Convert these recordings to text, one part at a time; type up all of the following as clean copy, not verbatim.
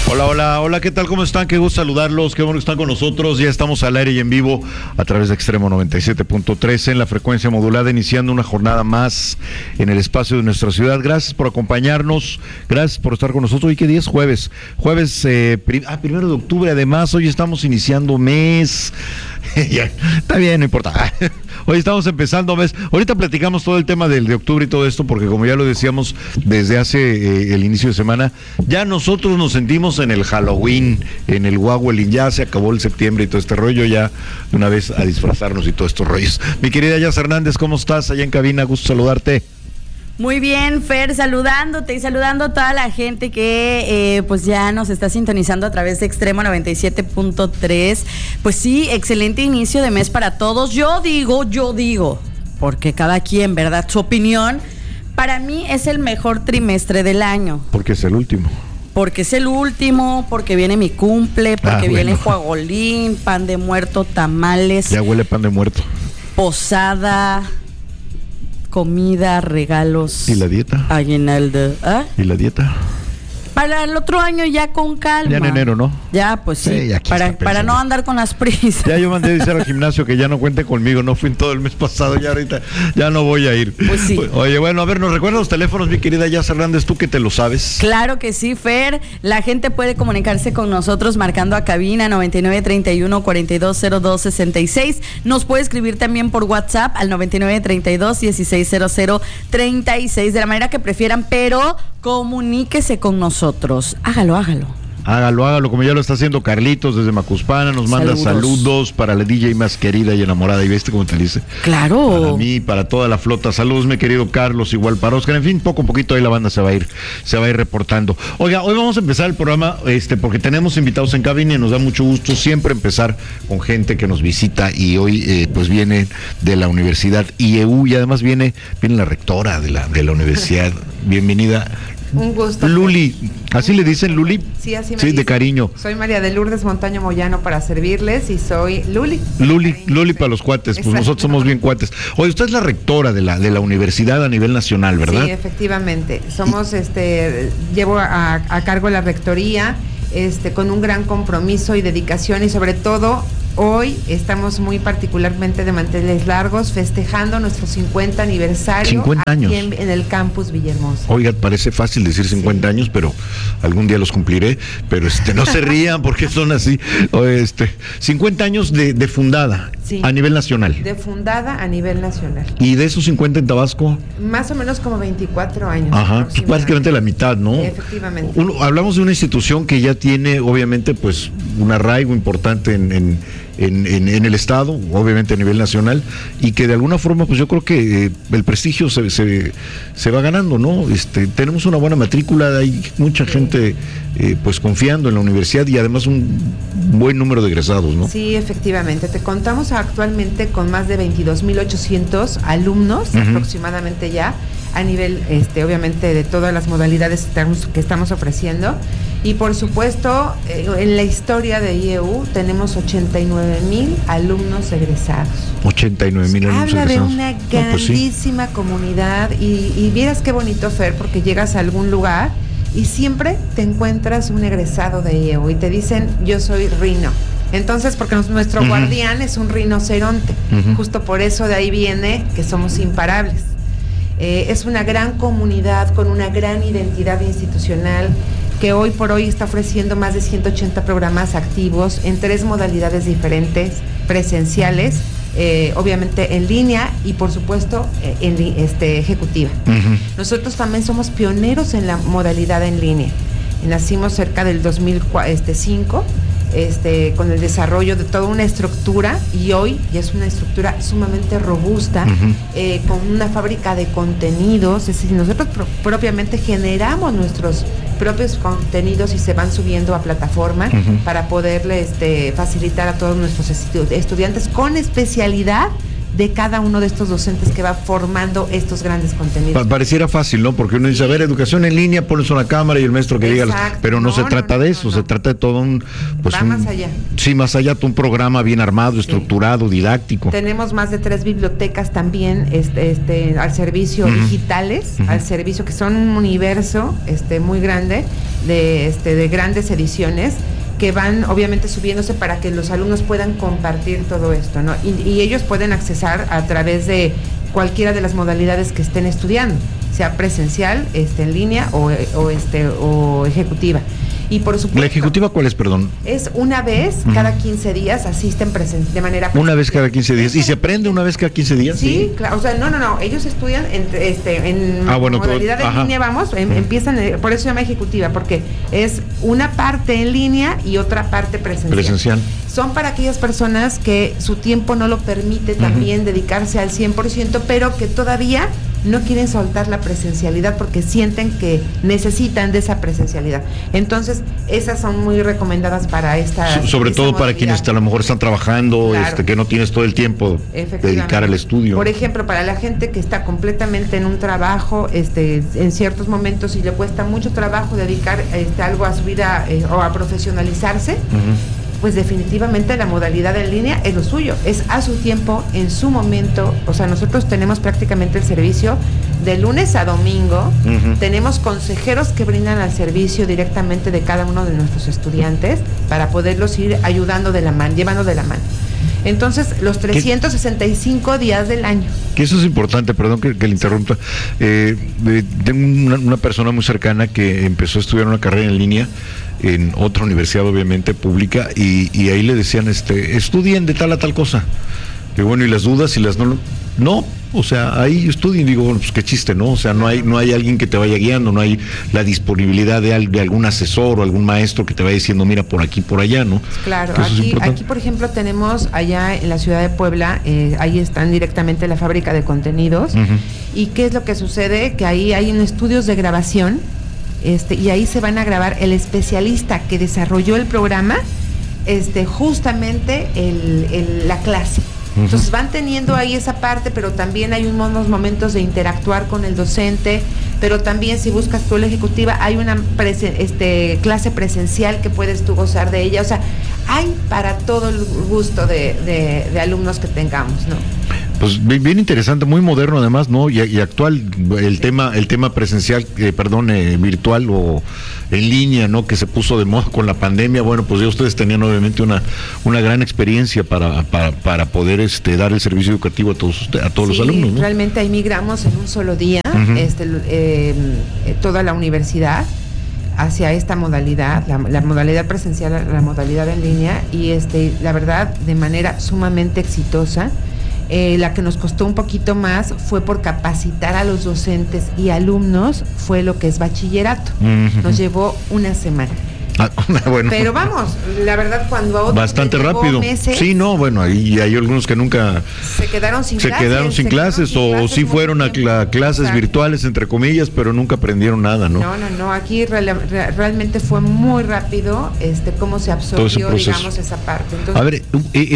Hola, hola, hola, ¿qué tal? ¿Cómo están? Qué gusto saludarlos, qué bueno que están con nosotros. Ya estamos al aire y en vivo a través de Extremo 97.3 en la frecuencia modulada, iniciando una jornada más en el espacio de nuestra ciudad. Gracias por acompañarnos, gracias por estar con nosotros. ¿Hoy qué día es? Jueves, 1 de octubre, además, hoy estamos iniciando mes. Ya, está bien, no importa. Hoy estamos empezando mes. Ahorita platicamos todo el tema de octubre y todo esto, porque como ya lo decíamos desde hace el inicio de semana, ya nosotros nos sentimos en el Halloween, en el Wawelin. Ya se acabó el septiembre y todo este rollo, ya de una vez a disfrazarnos y todos estos rollos. Mi querida Yas Hernández, ¿cómo estás? Allá en cabina, gusto saludarte. Muy bien, Fer, saludándote y saludando a toda la gente que pues ya nos está sintonizando a través de Extremo 97.3. Pues sí, excelente inicio de mes para todos. Yo digo, porque cada quien, ¿verdad? Su opinión, para mí es el mejor trimestre del año. Porque es el último. Porque es el último, porque viene mi cumple, porque viene Juagolín, pan de muerto, tamales. Ya huele pan de muerto. Posada, comida, regalos. ¿Y la dieta? Aguinaldo. ¿Ah? ¿Y la dieta? Para el otro año ya con calma. Ya en enero, ¿no? Ya, pues sí. Ya para no andar con las prisas. Ya yo mandé a decir al gimnasio que ya no cuente conmigo. No fui en todo el mes pasado, ya ahorita ya no voy a ir. Pues sí. Oye, bueno, a ver, ¿nos recuerdas los teléfonos, mi querida Yas Hernández? Tú que te lo sabes. Claro que sí, Fer. La gente puede comunicarse con nosotros marcando a cabina 9931-420266. Nos puede escribir también por WhatsApp al 9932-160036, de la manera que prefieran, pero comuníquese con nosotros. Hágalo. Hágalo, como ya lo está haciendo Carlitos desde Macuspana, nos manda saludos para la DJ más querida y enamorada, ¿y viste cómo te dice? Claro. Para mí, para toda la flota, saludos mi querido Carlos, igual para Oscar, en fin, poco a poquito ahí la banda se va a ir reportando. Oiga, hoy vamos a empezar el programa, porque tenemos invitados en cabina y nos da mucho gusto siempre empezar con gente que nos visita, y hoy pues viene de la Universidad IEU, y además viene la rectora de la universidad. Bienvenida. Un gusto. Luli, ¿así le dicen Luli? Sí, así me dicen. De cariño. Soy María de Lourdes Montaño Moyano para servirles, y soy Luli. Luli para los cuates. Exacto. Pues nosotros somos bien cuates. Oye, usted es la rectora de la universidad a nivel nacional, ¿verdad? Sí, efectivamente. Somos, llevo a cargo la rectoría, con un gran compromiso y dedicación, y sobre todo hoy estamos muy particularmente de manteles largos, festejando nuestro 50 aniversario. 50 años. Aquí en el campus Villahermosa. Oiga, parece fácil decir 50 años, pero algún día los cumpliré. Pero no se rían porque son así. 50 años de fundada, sí, a nivel nacional. De fundada a nivel nacional. ¿Y de esos 50 en Tabasco? Más o menos como 24 años. Ajá, pues prácticamente la mitad, ¿no? Efectivamente. Hablamos de una institución que ya tiene, obviamente, pues un arraigo importante en el estado, obviamente a nivel nacional, y que de alguna forma, pues yo creo que el prestigio se va ganando, ¿no? Tenemos una buena matrícula, hay mucha gente pues confiando en la universidad, y además un buen número de egresados, ¿no? Sí, efectivamente. Te contamos actualmente con más de 22,800 alumnos, aproximadamente ya, a nivel, obviamente, de todas las modalidades que estamos ofreciendo. Y por supuesto, en la historia de IEU tenemos 89,000 alumnos egresados. 89,000 alumnos egresados. Habla de una grandísima comunidad, y vieras qué bonito, Fer, porque llegas a algún lugar y siempre te encuentras un egresado de IEU y te dicen, yo soy Rino. Entonces, porque nuestro guardián es un rinoceronte, justo por eso de ahí viene que somos imparables. Es una gran comunidad con una gran identidad institucional, que hoy por hoy está ofreciendo más de 180 programas activos en 3 modalidades diferentes, presenciales, obviamente en línea, y por supuesto ejecutiva. Nosotros también somos pioneros en la modalidad en línea. Nacimos cerca del 2005, con el desarrollo de toda una estructura, y hoy ya es una estructura sumamente robusta, con una fábrica de contenidos. Es decir, nosotros propiamente generamos nuestros propios contenidos y se van subiendo a plataforma para poderle facilitar a todos nuestros estudiantes con especialidad de cada uno de estos docentes que va formando estos grandes contenidos. Pareciera fácil, ¿no? Porque uno dice, a ver, educación en línea, pones una cámara y el maestro que Exacto. diga, pero no se trata de eso, se trata de todo un... Pues va más allá. Sí, más allá, todo un programa bien armado, estructurado, didáctico. Tenemos más de 3 bibliotecas también al servicio, digitales, al servicio, que son un universo muy grande, de grandes ediciones que van obviamente subiéndose para que los alumnos puedan compartir todo esto, ¿no? Y ellos pueden accesar a través de cualquiera de las modalidades que estén estudiando, sea presencial, en línea o ejecutiva. Y por supuesto, ¿la ejecutiva cuál es, perdón? Es una vez cada 15 días, asisten de manera presencial. Una vez cada 15 días. ¿Y se aprende una vez cada 15 días? Sí, claro. O sea, no. Ellos estudian en modalidad de línea, empiezan, por eso se llama ejecutiva, porque es una parte en línea y otra parte presencial. Son para aquellas personas que su tiempo no lo permite también dedicarse al 100%, pero que todavía no quieren soltar la presencialidad porque sienten que necesitan de esa presencialidad. Entonces, esas son muy recomendadas para esta sobre todo para quienes a lo mejor están trabajando, claro, que no tienes todo el tiempo dedicar al estudio. Por ejemplo, para la gente que está completamente en un trabajo, en ciertos momentos y le cuesta mucho trabajo dedicar algo a su vida o a profesionalizarse, pues definitivamente la modalidad en línea es lo suyo, es a su tiempo, en su momento. O sea, nosotros tenemos prácticamente el servicio de lunes a domingo, tenemos consejeros que brindan al servicio directamente de cada uno de nuestros estudiantes para poderlos ir ayudando de la mano, llevando de la mano. Entonces, los 365 días del año. Que eso es importante, perdón que le interrumpa. Tengo una persona muy cercana que empezó a estudiar una carrera en línea en otra universidad, obviamente pública, y ahí le decían, estudien de tal a tal cosa. Y bueno, y las dudas y las no, o sea, ahí estudien. Digo, bueno, pues qué chiste, ¿no? O sea, no hay alguien que te vaya guiando, no hay la disponibilidad de algún asesor o algún maestro que te vaya diciendo, mira, por aquí, por allá, ¿no? Claro, aquí por ejemplo tenemos allá en la ciudad de Puebla, ahí están directamente la fábrica de contenidos. ¿Y qué es lo que sucede? Que ahí hay estudios de grabación, y ahí se van a grabar el especialista que desarrolló el programa, justamente la clase. Entonces van teniendo ahí esa parte, pero también hay unos momentos de interactuar con el docente, pero también si buscas tú la ejecutiva, hay una clase presencial que puedes tú gozar de ella. O sea, hay para todo el gusto de alumnos que tengamos, ¿no? Pues bien interesante, muy moderno además, ¿no? Y actual el tema presencial, virtual o en línea, ¿no? Que se puso de moda con la pandemia. Bueno, pues ya ustedes tenían obviamente una gran experiencia para poder dar el servicio educativo a todos los alumnos, ¿no? Realmente ahí migramos en un solo día, toda la universidad hacia esta modalidad, la modalidad presencial, la modalidad en línea, y la verdad, de manera sumamente exitosa. La que nos costó un poquito más fue por capacitar a los docentes y alumnos, fue lo que es bachillerato. Nos llevó una semana. Bueno. Pero vamos, la verdad, cuando a otros bastante rápido. Meses, sí, no, bueno, hay algunos que nunca se quedaron sin clases o sí fueron a clases virtuales, entre comillas, pero nunca aprendieron nada, ¿no? No, aquí realmente fue muy rápido cómo se absorbió, digamos, esa parte. Entonces, a ver,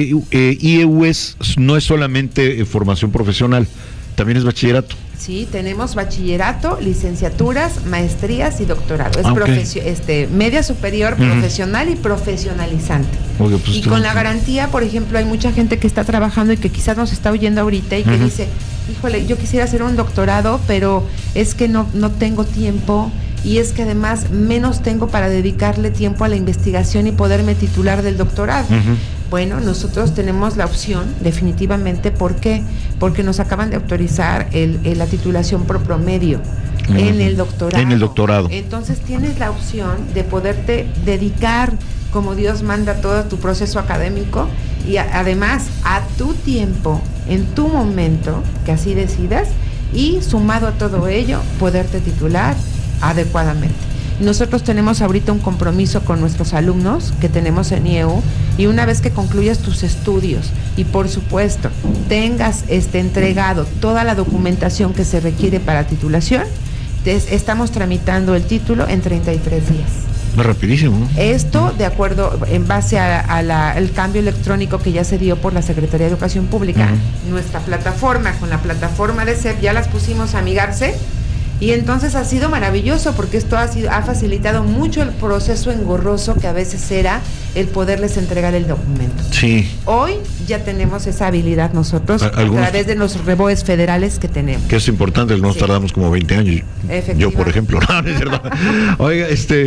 IEU no es solamente formación profesional, también es bachillerato. Sí, tenemos bachillerato, licenciaturas, maestrías y doctorado. Es media superior, profesional y profesionalizante. Pues y con la garantía, por ejemplo, hay mucha gente que está trabajando y que quizás nos está oyendo ahorita y que dice, híjole, yo quisiera hacer un doctorado, pero es que no tengo tiempo, y es que además menos tengo para dedicarle tiempo a la investigación y poderme titular del doctorado. Bueno, nosotros tenemos la opción, definitivamente. ¿Por qué? Porque nos acaban de autorizar la titulación por promedio en el doctorado. Entonces tienes la opción de poderte dedicar como Dios manda todo tu proceso académico y además a tu tiempo, en tu momento, que así decidas, y sumado a todo ello, poderte titular adecuadamente. Nosotros tenemos ahorita un compromiso con nuestros alumnos que tenemos en IEU, y una vez que concluyas tus estudios y por supuesto tengas entregado toda la documentación que se requiere para titulación, estamos tramitando el título en 33 días. Rapidísimo, ¿no? Esto de acuerdo, en base al cambio electrónico que ya se dio por la Secretaría de Educación Pública. Nuestra plataforma con la plataforma de CEP ya las pusimos a amigarse. Y entonces ha sido maravilloso porque esto ha facilitado mucho el proceso engorroso que a veces era el poderles entregar el documento. Sí. Hoy ya tenemos esa habilidad nosotros a través de los reboes federales que tenemos. Que es importante, nos tardamos como 20 años. Yo, por ejemplo. No es cierto. Oiga,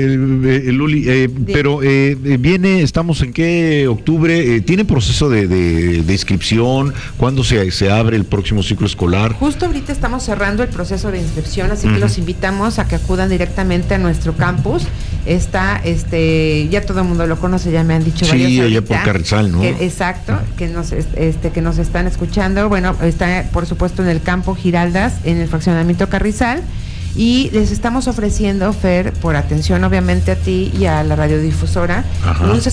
Luli, pero viene, estamos en qué, octubre, ¿tiene proceso de inscripción? ¿Cuándo se abre el próximo ciclo escolar? Justo ahorita estamos cerrando el proceso de inscripción, así que los invitamos a que acudan directamente a nuestro campus. Está, ya todo el mundo lo conoce, ya me han dicho varios. Sí, allá por Carrizal, ¿no? Exacto, que nos están escuchando. Bueno, está por supuesto en el campo Giraldas, en el fraccionamiento Carrizal. Y les estamos ofreciendo, Fer, por atención obviamente a ti y a la radiodifusora, un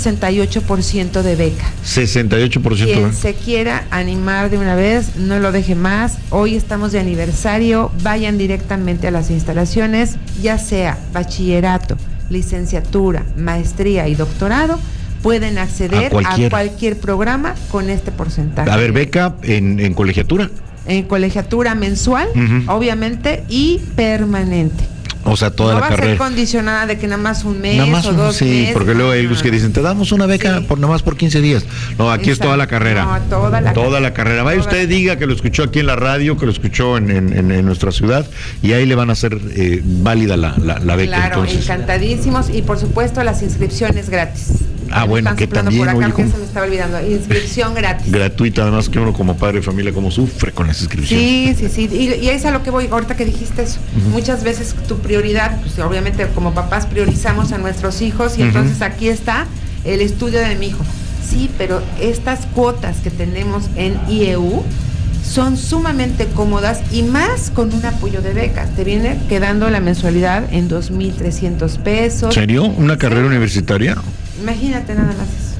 68% de beca. 68%. Quien se quiera animar de una vez, no lo deje más. Hoy estamos de aniversario, vayan directamente a las instalaciones, ya sea bachillerato, licenciatura, maestría y doctorado, pueden acceder a cualquier programa con este porcentaje. A ver, beca en colegiatura. En colegiatura mensual, obviamente, y permanente. O sea, toda la carrera. No va a ser condicionada de que nada más un mes o 2 meses. Sí, porque luego hay los que dicen, te damos una beca por nada más por 15 días. No, aquí es toda la carrera. No, toda la carrera. Vaya usted, diga que lo escuchó aquí en la radio, que lo escuchó en nuestra ciudad, y ahí le van a hacer válida la beca. Claro, entonces. Encantadísimos, y por supuesto las inscripciones gratis. Bueno, que también, por acá, que se me estaba olvidando, inscripción gratis. Gratuita, además que uno como padre de familia, como sufre con las inscripciones. Sí, y es a lo que voy, ahorita que dijiste eso. Muchas veces tu prioridad, pues obviamente como papás priorizamos a nuestros hijos, y entonces aquí está el estudio de mi hijo. Sí, pero estas cuotas que tenemos en IEU son sumamente cómodas, y más con un apoyo de becas. Te viene quedando la mensualidad en 2,300 pesos. ¿En serio? ¿Una carrera universitaria? Imagínate nada más eso.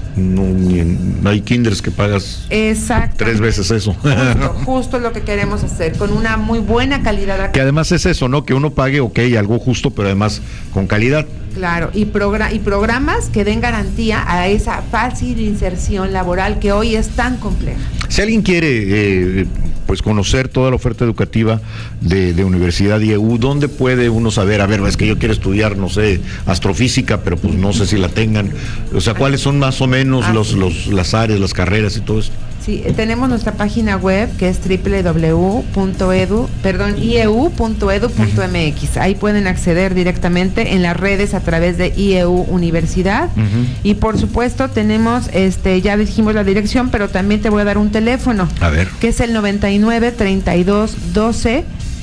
No hay kinders que pagas 3 veces eso. Justo lo que queremos hacer, con una muy buena calidad. Que además es eso, ¿no? Que uno pague, algo justo, pero además con calidad. Claro, y programas que den garantía a esa fácil inserción laboral que hoy es tan compleja. Si alguien quiere pues conocer toda la oferta educativa de Universidad IEU, ¿dónde puede uno saber? A ver, es que yo quiero estudiar, no sé, astrofísica, pero pues no sé si la tengan. O sea, ¿cuáles son más o menos las áreas, las carreras y todo esto? Sí, tenemos nuestra página web, que es ieu.edu.mx. Ahí pueden acceder directamente en las redes a través de IEU Universidad. Y por supuesto tenemos, ya dijimos la dirección, pero también te voy a dar un teléfono. A ver. Que es el 99 32 12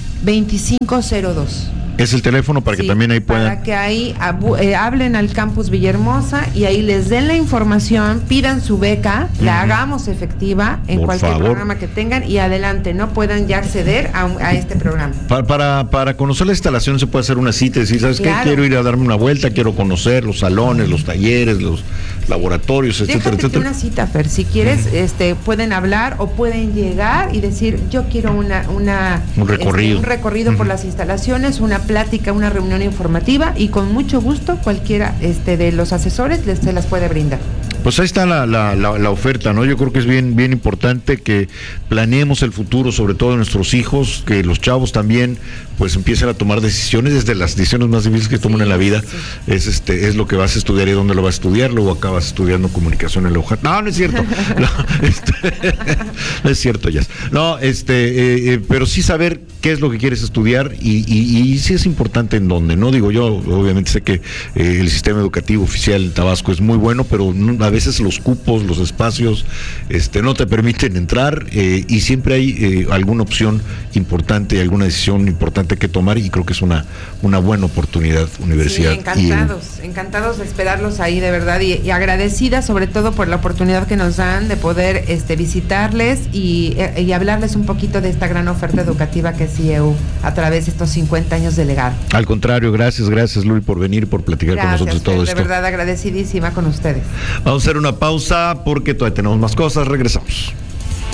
2502. Es el teléfono para que también ahí puedan. Para que ahí hablen al campus Villahermosa y ahí les den la información, pidan su beca, la hagamos efectiva en cualquier programa que tengan, y adelante, ¿no? Puedan ya acceder a este programa. Para conocer la instalación se puede hacer una cita y decir, ¿sabes qué? Quiero ir a darme una vuelta, quiero conocer los salones, los talleres, los laboratorios, etcétera, etcétera. Una cita, Fer, si quieres, pueden hablar o pueden llegar y decir, yo quiero un recorrido. Un recorrido por las instalaciones, una plática, una reunión informativa, y con mucho gusto cualquiera de los asesores se las puede brindar. Pues ahí está la oferta, ¿no? Yo creo que es bien importante que planeemos el futuro, sobre todo de nuestros hijos, que los chavos también pues empiecen a tomar decisiones, desde las decisiones más difíciles que toman en la vida. Es lo que vas a estudiar y dónde lo vas a estudiar. Luego acabas estudiando comunicación en la hoja. No es cierto. No es cierto, ya. No, pero sí saber qué es lo que quieres estudiar, y sí es importante en dónde, ¿no? Digo, yo obviamente sé que el sistema educativo oficial en Tabasco es muy bueno, pero a veces los cupos, los espacios, no te permiten entrar, y siempre hay alguna opción importante, alguna decisión importante que tomar, y creo que es una buena oportunidad, universidad. Sí, encantados de esperarlos ahí, de verdad, y agradecidas sobre todo por la oportunidad que nos dan de poder visitarles y hablarles un poquito de esta gran oferta educativa que es IEU a través de estos 50 años de legado. Al contrario, gracias Luli por venir, por platicar con nosotros todo esto. De verdad agradecidísima con ustedes. Vamos a hacer una pausa porque todavía tenemos más cosas, regresamos.